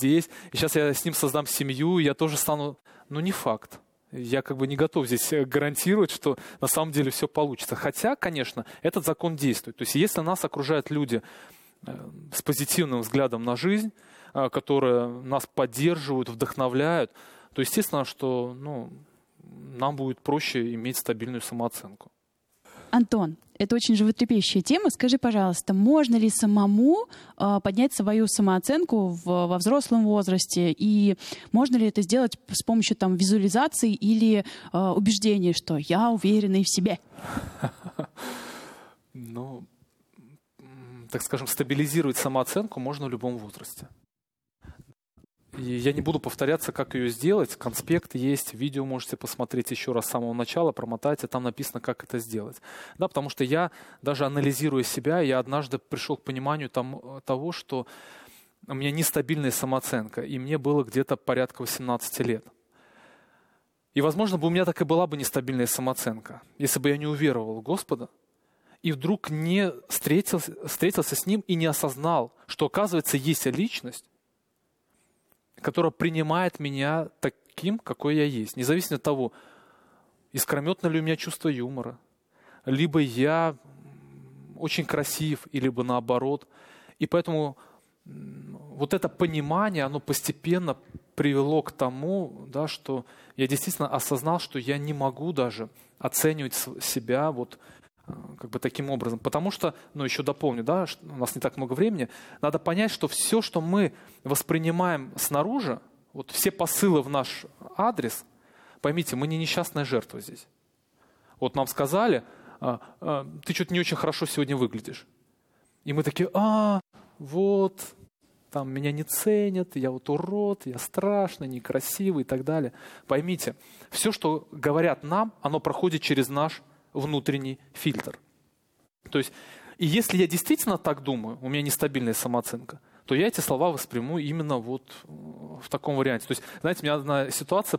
здесь, и сейчас я с ним создам семью, и я тоже стану... Ну, не факт. Я как бы не готов здесь гарантировать, что на самом деле все получится. Хотя, конечно, этот закон действует. То есть если нас окружают люди с позитивным взглядом на жизнь, которые нас поддерживают, вдохновляют, то естественно, что нам будет проще иметь стабильную самооценку. Антон, это очень животрепещущая тема. Скажи, пожалуйста, можно ли самому поднять свою самооценку во взрослом возрасте? И можно ли это сделать с помощью визуализации или убеждения, что я уверенный в себе? Так скажем, стабилизировать самооценку можно в любом возрасте. И я не буду повторяться, как ее сделать. Конспект есть, видео можете посмотреть еще раз с самого начала, промотать, и там написано, как это сделать. Да, потому что я, даже анализируя себя, я однажды пришел к пониманию того, что у меня нестабильная самооценка, и мне было где-то порядка 18 лет. И, возможно, у меня так и была бы нестабильная самооценка, если бы я не уверовал в Господа, и вдруг не встретился с Ним и не осознал, что, оказывается, есть личность, которая принимает меня таким, какой я есть. Независимо от того, искрометно ли у меня чувство юмора, либо я очень красив, либо наоборот. И поэтому вот это понимание, оно постепенно привело к тому, да, что я действительно осознал, что я не могу даже оценивать себя как бы таким образом. Потому что, еще дополню, да, что у нас не так много времени, надо понять, что все, что мы воспринимаем снаружи, все посылы в наш адрес, поймите, мы не несчастная жертва здесь. Нам сказали, ты что-то не очень хорошо сегодня выглядишь. И мы такие, там меня не ценят, я урод, я страшный, некрасивый и так далее. Поймите, все, что говорят нам, оно проходит через наш внутренний фильтр. То есть, и если я действительно так думаю, у меня нестабильная самооценка, то я эти слова восприму именно в таком варианте. То есть, знаете, у меня одна ситуация,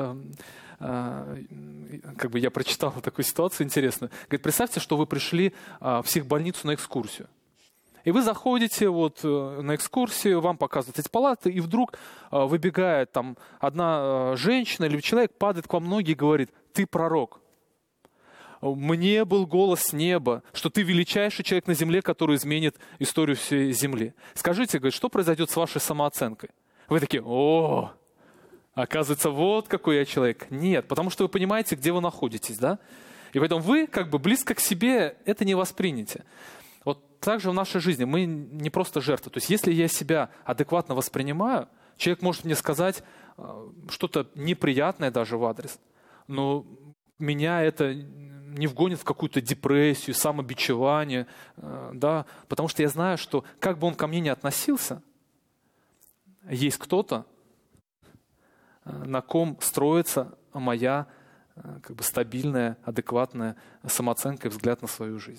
как бы я прочитал такую ситуацию интересную. Говорит, представьте, что вы пришли в психбольницу на экскурсию. И вы заходите на экскурсию, вам показывают эти палаты, и вдруг выбегает там одна женщина или человек, падает к вам в ноги и говорит, ты пророк. Мне был голос с неба, что ты величайший человек на земле, который изменит историю всей земли. Скажите, говорит, что произойдет с вашей самооценкой? Вы такие, оказывается, вот какой я человек. Нет, потому что вы понимаете, где вы находитесь, да? И поэтому вы как бы близко к себе это не воспримете. Так же в нашей жизни мы не просто жертвы. То есть если я себя адекватно воспринимаю, человек может мне сказать что-то неприятное даже в адрес, но меня это не вгонит в какую-то депрессию, самобичевание, да, потому что я знаю, что как бы он ко мне ни относился, есть кто-то, на ком строится моя как бы стабильная, адекватная самооценка и взгляд на свою жизнь.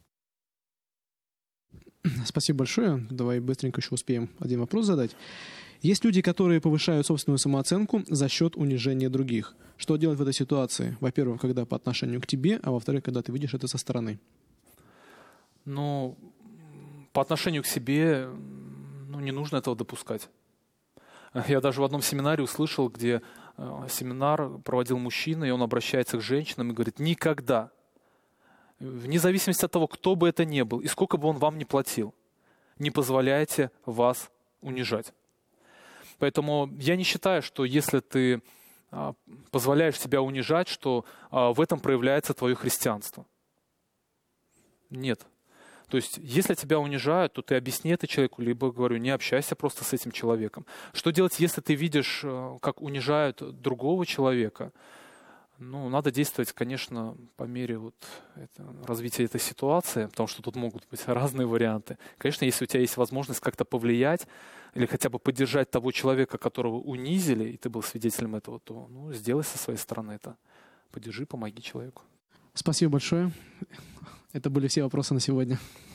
Спасибо большое. Давай быстренько еще успеем один вопрос задать. Есть люди, которые повышают собственную самооценку за счет унижения других. Что делать в этой ситуации? Во-первых, когда по отношению к тебе, а во-вторых, когда ты видишь это со стороны. По отношению к себе, не нужно этого допускать. Я даже в одном семинаре услышал, где семинар проводил мужчина, и он обращается к женщинам и говорит, никогда, вне зависимости от того, кто бы это ни был и сколько бы он вам ни платил, не позволяйте вас унижать. Поэтому я не считаю, что если ты позволяешь себя унижать, что в этом проявляется твое христианство. Нет. То есть, если тебя унижают, то ты объясни это человеку, либо, говорю, не общайся просто с этим человеком. Что делать, если ты видишь, как унижают другого человека? Надо действовать, конечно, по мере развития этой ситуации, потому что тут могут быть разные варианты. Конечно, если у тебя есть возможность как-то повлиять или хотя бы поддержать того человека, которого унизили, и ты был свидетелем этого, то сделай со своей стороны это. Поддержи, помоги человеку. Спасибо большое. Это были все вопросы на сегодня.